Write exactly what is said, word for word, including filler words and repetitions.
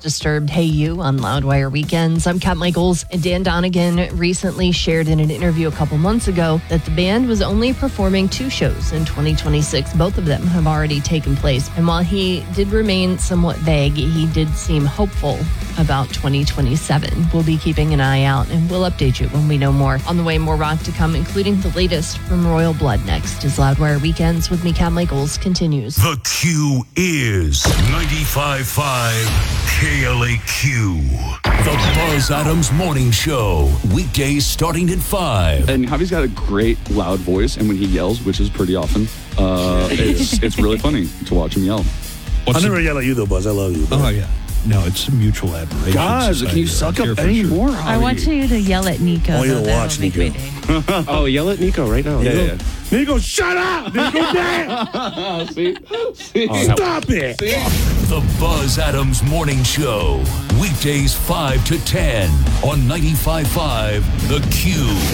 Disturbed Hey You on Loudwire Weekends. I'm Kat Michaels, and Dan Donegan recently shared in an interview a couple months ago that the band was only performing two shows in twenty twenty-six. Both of them have already taken place. And while he did remain somewhat vague, he did seem hopeful about twenty twenty-seven. We'll be keeping an eye out, and we'll update you when we know more. On the way, more rock to come, including the latest from Royal Blood. Next is Loudwire Weekends with me, Kat Michaels, continues. The Q is ninety-five point five K L A Q. The Buzz Adams Morning Show. Weekdays starting at five. And Javi's got a great loud voice, and when he yells, which is pretty often, uh, it's it's really funny to watch him yell. What's I never the... yell at you though, Buzz. I love you. Buzz. Oh, yeah. No, it's a mutual admiration. Guys, can you suck up any sure. more, Javi? I want you to yell at Nico. I want you to watch Nico. Oh, yell at Nico right now. Yeah, yeah. yeah. Nico, shut up! Nico, damn! See? See? Oh, stop it! See? The Buzz Adams Morning Show. Weekdays five to ten on ninety-five point five The Q.